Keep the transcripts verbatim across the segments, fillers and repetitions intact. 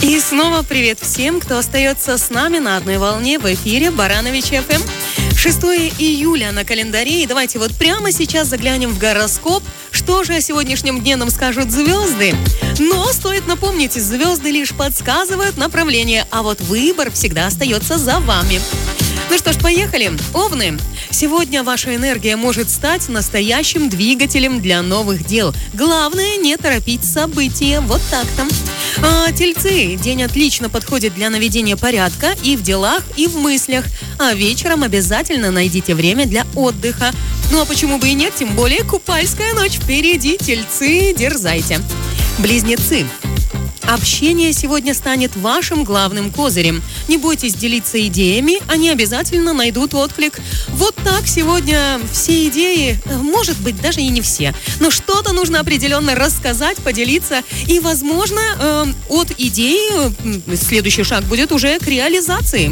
И снова привет всем, кто остается с нами на одной волне в эфире Баранович эф эм. шестое июля на календаре. И давайте вот прямо сейчас заглянем в гороскоп. Что же о сегодняшнем дне нам скажут звезды? Но стоит напомнить, звезды лишь подсказывают направление, а вот выбор всегда остается за вами. Ну что ж, поехали. Овны. Сегодня ваша энергия может стать настоящим двигателем для новых дел. Главное, не торопить события. Вот так-то. А, тельцы. День отлично подходит для наведения порядка и в делах, и в мыслях. А вечером обязательно найдите время для отдыха. Ну а почему бы и нет, тем более купальская ночь впереди. Тельцы, дерзайте. Близнецы. Общение сегодня станет вашим главным козырем. Не бойтесь делиться идеями, они обязательно найдут отклик. Вот так сегодня все идеи, может быть, даже и не все, но что-то нужно определенно рассказать, поделиться. И, возможно, э, от идеи следующий шаг будет уже к реализации.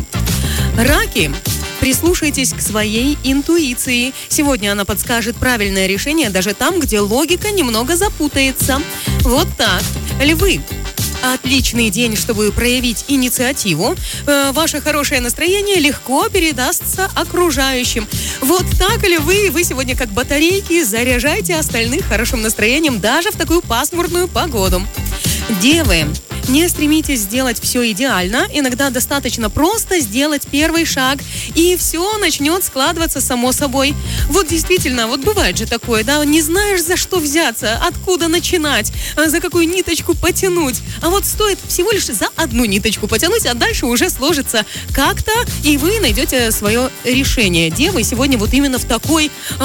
Раки. Прислушайтесь к своей интуиции. Сегодня она подскажет правильное решение даже там, где логика немного запутается. Вот так. Львы. Отличный день, чтобы проявить инициативу. Э, ваше хорошее настроение легко передастся окружающим. Вот так, львы, вы сегодня как батарейки заряжайте остальных хорошим настроением даже в такую пасмурную погоду. Девы. Не стремитесь сделать все идеально. Иногда достаточно просто сделать первый шаг, и все начнет складываться само собой. Вот действительно, вот бывает же такое, да, не знаешь, за что взяться, откуда начинать, за какую ниточку потянуть. А вот стоит всего лишь за одну ниточку потянуть, а дальше уже сложится как-то, и вы найдете свое решение. Девы сегодня вот именно в такой, э,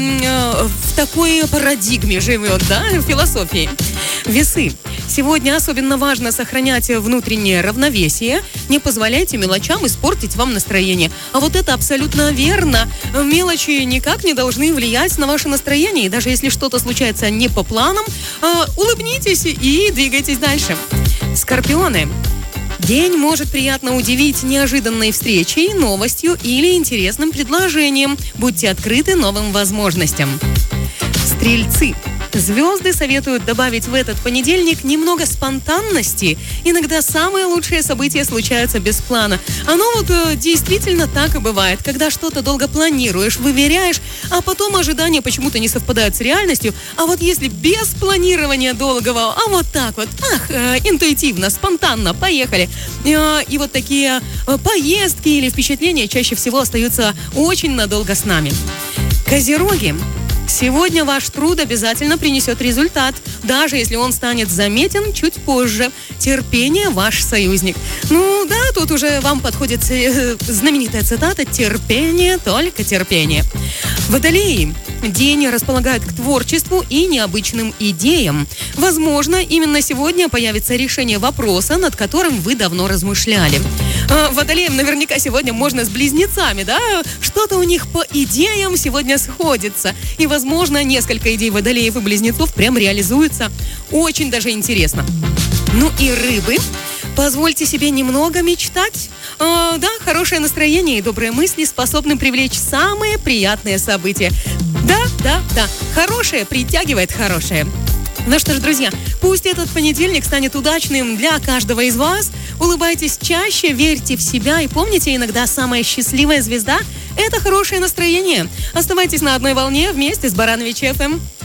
э, в такой парадигме живет, да, философии. Весы. Сегодня особенно важно сохранять внутреннее равновесие. Не позволяйте мелочам испортить вам настроение. А вот это абсолютно верно. Мелочи никак не должны влиять на ваше настроение. И даже если что-то случается не по планам, улыбнитесь и двигайтесь дальше. Скорпионы. День может приятно удивить неожиданной встречей, новостью или интересным предложением. Будьте открыты новым возможностям. Стрельцы. Звезды советуют добавить в этот понедельник немного спонтанности. Иногда самые лучшие события случаются без плана. Оно вот э, действительно так и бывает. Когда что-то долго планируешь, выверяешь, а потом ожидания почему-то не совпадают с реальностью. А вот если без планирования долгого, а вот так вот, ах, э, интуитивно, спонтанно, поехали. Э, и вот такие э, поездки или впечатления чаще всего остаются очень надолго с нами. Козероги. Сегодня ваш труд обязательно принесет результат, даже если он станет заметен чуть позже. Терпение – ваш союзник. Ну да, тут уже вам подходит знаменитая цитата «терпение, только терпение». Водолеи. День располагает к творчеству и необычным идеям. Возможно, именно сегодня появится решение вопроса, над которым вы давно размышляли. Водолеям наверняка сегодня можно с близнецами, да? Что-то у них по идеям сегодня сходится. И, возможно, несколько идей водолеев и близнецов прям реализуются. Очень даже интересно. Ну и рыбы. Позвольте себе немного мечтать. Э, да, хорошее настроение и добрые мысли способны привлечь самые приятные события. Да, да, да. Хорошее притягивает хорошее. Ну что ж, друзья, пусть этот понедельник станет удачным для каждого из вас. Улыбайтесь чаще, верьте в себя и помните, иногда самая счастливая звезда – это хорошее настроение. Оставайтесь на одной волне вместе с Баранович эф эм.